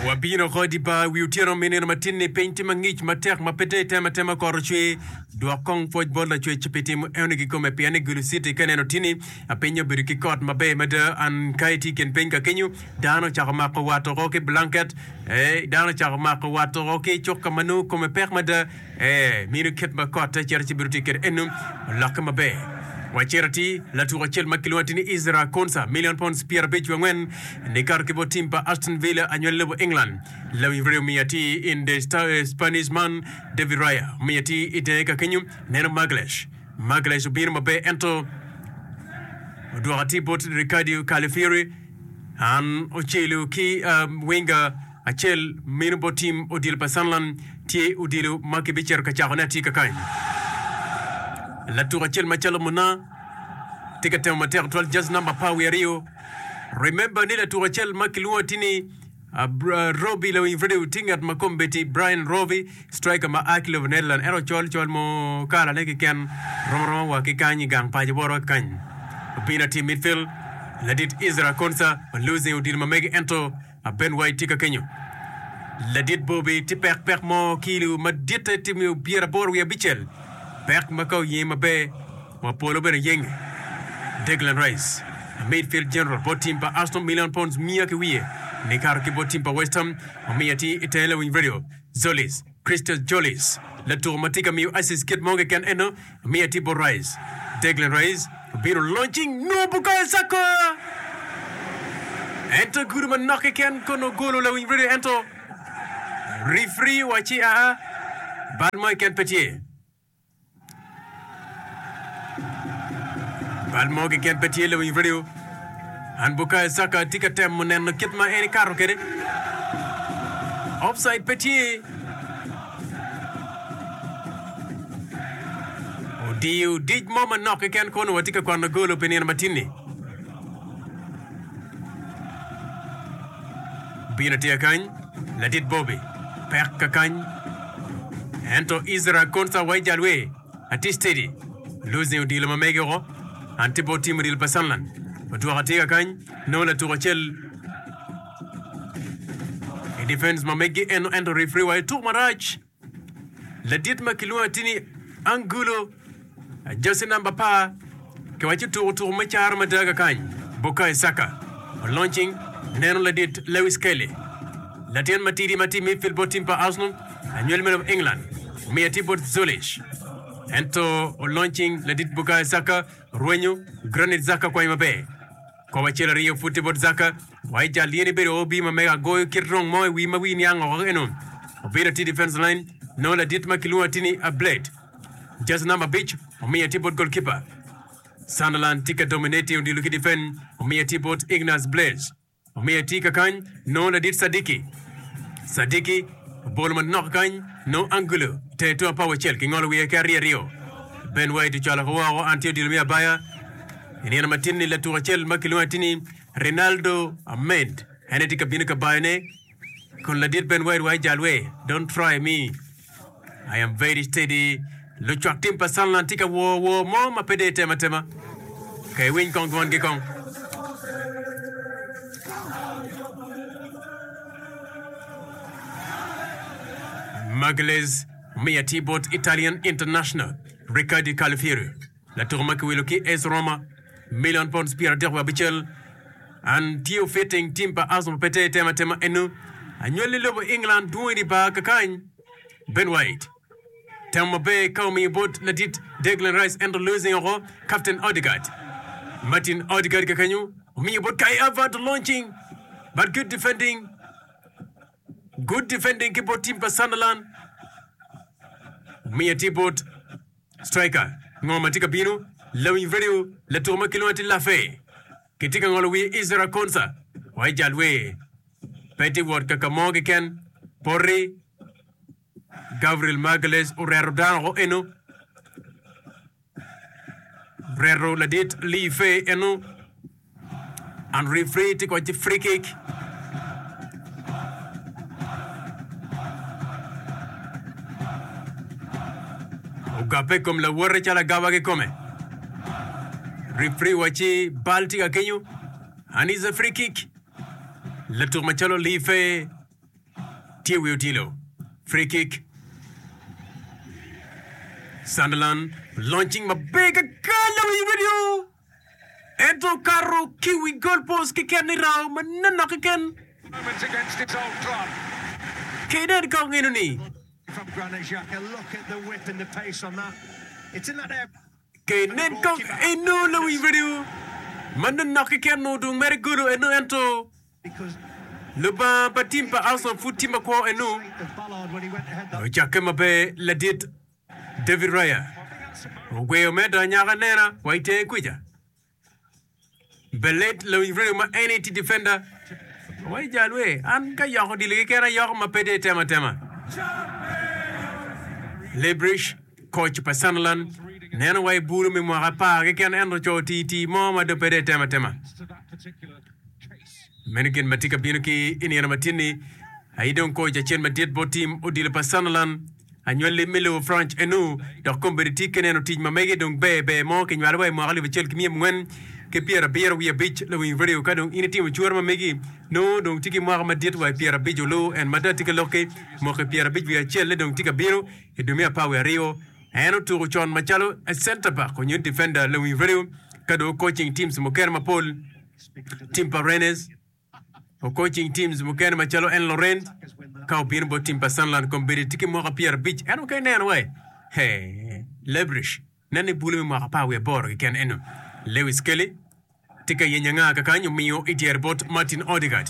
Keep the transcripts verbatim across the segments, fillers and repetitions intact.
Wabino khodi ba wiutiro meneno matini penti mangich matek mapete tema tema korchwe dua kong football la chwe chipiti mu enigi kome piane gulusiti kaneno tini apenyo biriki kot mabe mada an kaiti ken penka kenyu dano chakama ko wato roke blanket eh dano chakama ko wato roke chokka manu kome pek mada eh miru ket makota cherchi biruti ker enum lakama be Wachirati la tour chel makilwatini Isra Konsa million pounds Pierre Bechwen Nikar Kibo Timpa Aston Villa annual level England la vivre miati in the Spanish man David Raya miati iteka kenyu Neno Maglesh Maglesh bir mabe ento Duati bot Ricardo Calafiori an ochelu ki um, winger achel minubo team odil pasanlan tie odilu makibicher kachonati kakai La tour chel machalo muna tika tema ter twelve just number power rio remember ni la tour chel makiluo tini uh, Robbie lo invade tingat makombeti Brian Robbie striker ma akilo Netherland ero chol chol mo kala neki ken romo wa kikanyi gang pa jiboro kan bina team midfield ladit Isra Konsa losing udil mamege ento a Ben White tika kenyo ladit Bobby tipek pek mo kilu madita timu biera boru ya bichel Pek Macau Yema Bay, Mapolo Ben Yang, Declan Rice, midfield general, Botimpa Aston million pounds Mia Kiwi, Nikarki Botimpa West Ham, Miati Italo in radio, Zolis, Christos Jolis, Latour Matika Miu Assist Kit Monga Eno, Miati Borais, Declan Rice, Biro launching no Bukai Saka. Enter Guruman Nakakan Kono Golo La in radio ento. Refree Wachi A, Balmoy Ken Petier. Balmoge ken petielo in video an Bukayo Saka tika tem munen kitma eni karo kede offside petier Odiu dig mama knock ken kono watika kwano golo penina matini Bina tia kany ladit Bobby pek kakany ento Isra Konsa waijalwe ati steady losing udilo mamegero Antibo team dil pasanlan Tuaratega kany no la tourachel e defense mamegi eno endo referee wa tu marach la dit makilua tini angulo Jose number pa ke wachi tu tu machar madaga kany Bukayo Saka launching neno la dit Lewis Kelly la tien matiri mati midfield botim pa Arsenal annual men of England miati bot Zulish Ento launching ladit Bukayo Saka Ruenyo Granit Zaka kwa imabe Kwa wachela rio futibot Zaka Waija lieni beri obi mamega goyo kirrong moe wima wini yango eno Obira ti defense line No ladit makilua tini a blade Just number beach Omia tibot goalkeeper Sunderland tika dominati undi luki defend Omia tibot Ignas Blaze Omia tika kany No ladit Sadiki Sadiki Bolman nok kany No angulo Te tua power chel Kingolo wia karia rio Ben White chala huwa antio dilmia baya Iniana matini la tua chel makilua tini Ronaldo Ahmed Haneti kabina kabayane Kun ladit Ben White wa jalwe Don't try me I am very steady Luchwak timpa sanlan tika wo wo mo mapede tema tema Kay win kong gwan gikong Magles Mia T-Bot Italian International Ricardo Calafiori La Tourmaki Wiloki S Roma Million pounds Pierre Derwa Bichel and Tio Fitting Timpa Asmo Pete Tema Tema Enu Annually Lobo England doing the back kind Ben White Tema Bay Kaumi Bot Ladit Declan Rice and losing a Captain Odegaard Martin Odegaard Kakanyu Me Bot Kai Avad launching but good defending Good defending Kibo Timpa Sunderland Mia T-Bot striker ngoma tika binu lawi video la toma kilomita la fe kitika ngolo wi Isra Konsa wai jalwe Petty Ward kakamoge ken Porri Gabriel Magales Urero dango eno Urero la dit li fe eno and referee tiko ti free kick Ugape comme la warre chala gawa ke come. Referee wachi balti ka kenyu. And is a free kick. Le tour machalo li fe Tiwi Otilo. Free kick. Sunderland launching my big Louis video. Ento Caro Kiwi goalpost kicken ni raw manana kicken. Moment against its old club. Kaden kong inuni. From Granit Xhaka, look at the whip and the pace on that. It's in that air. Kaden kong inu Louis video. Manana kicken no dung very good enu ento. Because Luba patimpa also futima ko enu. the Ballard when he went ahead that Jake mabe ladit David Raya. Ogwe omeda nyaga nera waite kuja. Belet Louis video ma N eighty defender. Wai jalwe an ka yako dilege kera yako mapede tema tema. Lebrish coach pa Sunderland nena wai buru mi mwa pa ke ken endo cho titi mo ma de pede tema tema. to that particular case. Menikin matika binuki ini yana matini aidon coach achen madit bo team odile pa Sunderland anywele milo French enu do competitive keneno tij mamege dong be be mo ke nywala wai mo ali bechel kimi mwen ke Pierre Pierre wi beach lo wi video ka dong ini team chuar mamegi no dong tiki mo ma dit wai Pierre Bijo lo en madati ke loke mo ke Pierre Bijo wi chel dong tika biro e dumia power rio eno tu chon machalo a center back ko new defender lo wi video ka do coaching teams mo ker ma Paul team Parenes o coaching teams mo ker machalo en Laurent ka opin bo team pa Sunderland kombiri tiki mo ka Pierre Bijo eno ke nen wai he lebrish nani bulu mo ka power bor ke ken eno Lewis Kelly tika yenyanga kakanyo miyo itier bot Martin Odegaard.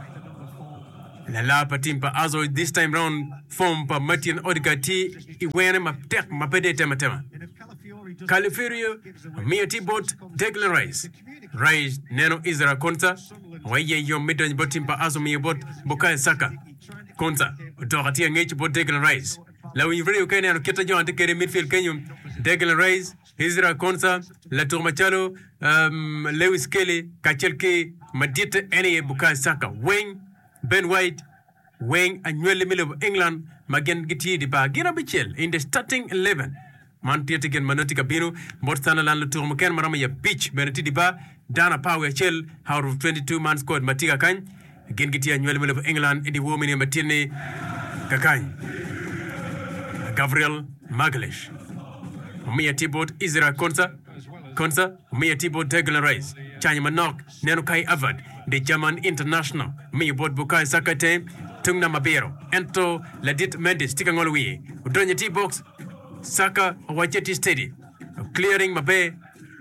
La la patimpa azo this time round form pa Martin Odegaard ti iwene ma tek ma pede tema tema. And if Calafiori does Califurio miyo ti bot Declan Rice. Rice neno Isra Konsa waye yo midrange botimpa azo miyo bot Bukayo Saka. Konsa utokatia ngechi bot Declan Rice. La winvrio kene ano kita jo ante kere midfield kenyo Declan Rice Isra Konsa, La Tourmachalo, um, Lewis Kelly, Kachelke, Madita, Ene, Bukayo Saka, Wing, Ben White, Wing, and Newell Miller of England, Magen Giti, the Bagina Bichel, in the starting eleven. Mantiatigan Manotica Bino, Mortana La Tourmacan, Maramaya Beach, Beneti Ba, Dana Power Chell, out of twenty-two man squad, Matiga Kany, again Giti and Newell Miller of England, in the woman in Matine, Kakany, Gabriel Magalhaes. Mia Tibot Isra Konsa Konsa Mia Tibot Declan Rice Chanya Manok Nenu Kai Avad the German International Mia Bot Bukayo Saka Tungna Mabero Ento Ladit Mendes Tikangolwi Udonya T-Box Saka Wacheti Steady Clearing Mabe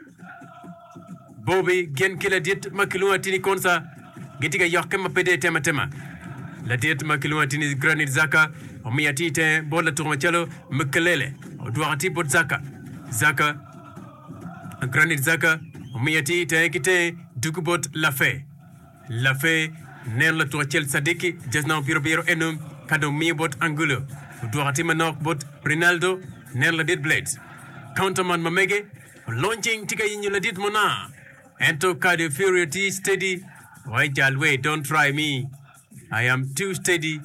Bobby Gen Kila Dit Makilua Tini Konsa Gitiga Yokem Mapede Tema Tema Ladit Makilua Tini Granit Zaka Mia Tite Bola Turmachalo Mkelele Duarati Bot Zaka Zaka Granit Zaka Miati Taekite Dukubot Lafe Lafe Nen la Tuachel Sadiki just now Piro Piro Enum Kado Mibot Angulo Duarati Manok Bot Rinaldo Nen la Dit Blades Counterman Mamege launching Tika Inu la Dit Mona Ento Cardio Furiati steady Why Jalwe don't try me I am too steady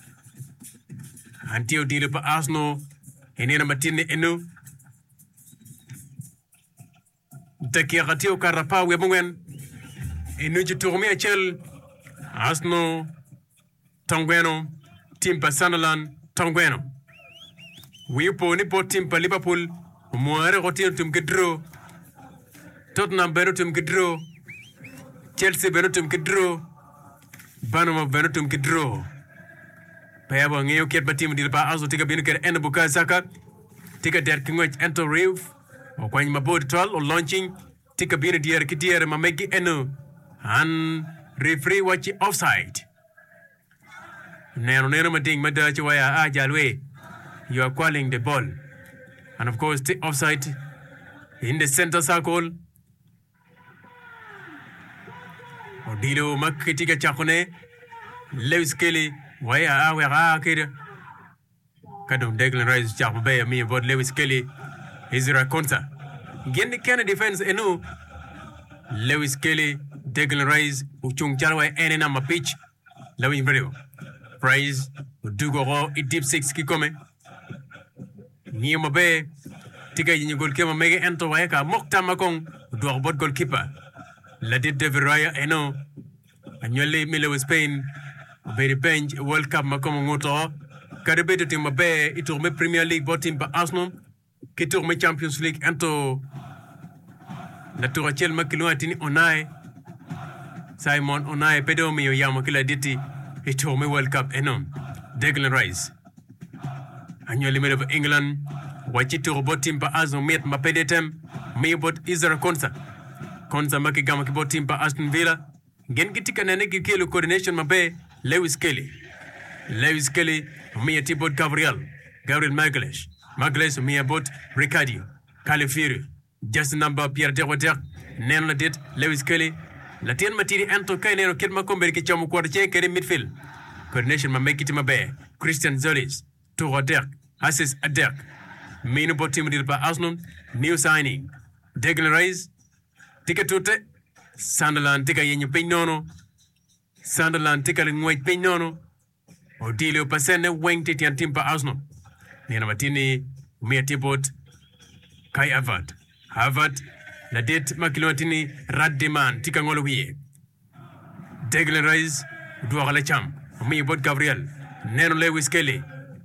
Antio Dilupa Arsenal Enena Matine Enu Takiratio Karapa Webungen Enuji Turmia Chel Arsenal Tongweno Timpa Sunderland Tongweno Wipo Nipo Timpa Liverpool Moare Rotin Tum Gedro Tottenham Benutum Gedro Chelsea Benutum Gedro Banama Benutum Gedro Payabo ngeo ket batim dilba azo tika binu ker en Bukayo Saka tika der kingwech ento rev o kwany mabod tol o launching tika binu dier kitier mamegi eno an referee wachi offside nero nero mading madachi waya ajalwe you are calling the ball and of course the offside in the center circle odilo makitika chakone Lewis Kelly Why are we here? Kadum Declan Rice Chap Bay me about Lewis Kelly Isra Konsa. Gen the Canada defense enu Lewis Kelly, Declan Rice, Uchung Charwa and Nama pitch. Lewin Brew. Prize Dugo it deep six kikome. Near Mabe Tika in your goalkeeper Mega Ento Waeka Mokta Makong do a bot goalkeeper. Let it David Raya eno. And you leave Miller with Spain. very bench World Cup makomo ngoto karebe tim mabe ito me Premier League botim ba Arsenal kito me Champions League ento la tour chel makilo atini onai Simon onai pedo mi yamo kila diti ito me World Cup enom Declan Rice annually made of England wachito botim ba Arsenal met mapedetem me bot Isra Konsa Konsa makigama kibotim ba Aston Villa gen kitika nene kikelo coordination mabe Lewis Kelly Lewis Kelly Mia Tibot Gabriel Gabriel Magalhaes Magalhaes Mia Bot Ricardo Califieri just number Pierre Deroder Nen la dit Lewis Kelly Latien matiri ento kay neno ket makombe ki chamu ko che kere midfield coordination ma make it mabe Christian Zolis Toroder Assis Adek Mino botim dil ba Arsenal new signing Declan Rice tiketote Sunderland tika yenyu peñono Sunderland tika ngwai peñono Odilio pasene wengti tian timpa Arsenal Nina matini Mia Tibot Kai Havertz Havertz la det makilotini Raddeman tika ngolo wiye Declan Rice Douar le cham Mia Bot Gabriel Neno Lewis Kelly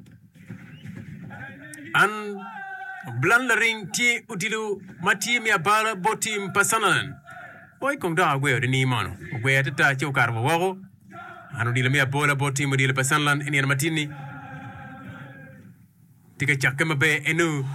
An Blan la ring ti Odilio mati Mia Bala botim pasanan Boy kong da agwe de ni mano agwe atata chi ukar wago anu dile mea bola boti mo dile pasanlan ini an matini tika chakema be enu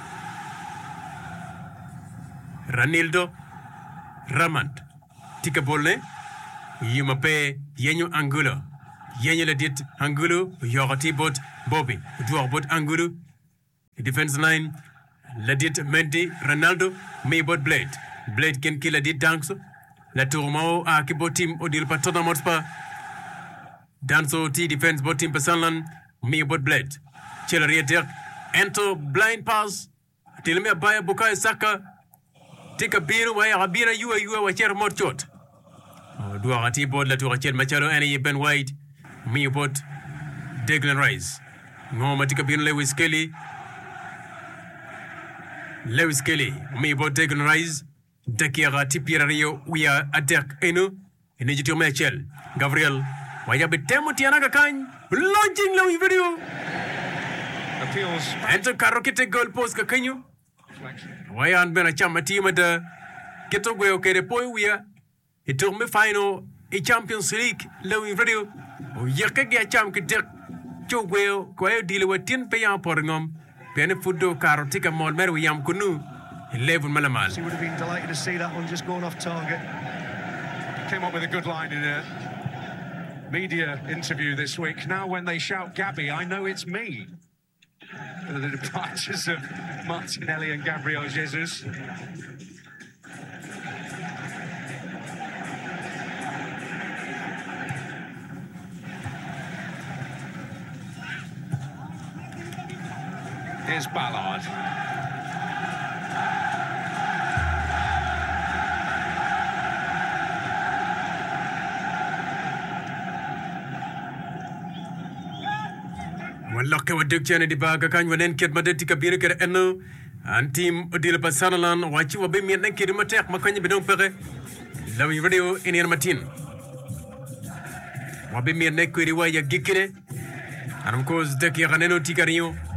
Ranildo Ramand tika bolle yuma be yenyu Angulo yenyu le dit Angulo yorati bot Bobby duar bot Angulo defense line le dit Mendy Ronaldo me bot Blade Blade ken kila dit Danso la tourmao a kibotim odil pa Tottenham Hotspur Danso T defense botim pa Sunderland me bot Blade Chelaria Dirk ento blind pass tilme baya Bukayo Saka tika biru wa ya bira yua yua wa cher morchot dua ati bot la tour chel machalo ani Ben White me bot Declan Rice ngoma tika biru Lewis Kelly Lewis Kelly me bot Declan Rice Dakira tipira rio uya adek eno enejito mechel Gabriel waya betemo tianaga kan launching low video appeals enter karokete goal post ka kanyo waya an bena chama tima da keto gwe okere poi uya ito me final e Champions League low video o yakage cham ke dek chogwe ko ayo dile watin pe ya porngom bene fudo karotika mol mer yam kunu eleven malamal. He would have been delighted to see that one just going off target. Came up with a good line in a media interview this week. Now when they shout Gabby, I know it's me. The departures of Martinelli and Gabriel Jesus. Here's Ballard. Walaka waduk jana di baga kan wanen ket madeti kabir ker eno antim odil pasanalan wachi wabe miet nen kiri matek makanya bedong pere lawi radio ini an matin wabe miet nen kiri waya gikire and of course deki ganeno tikario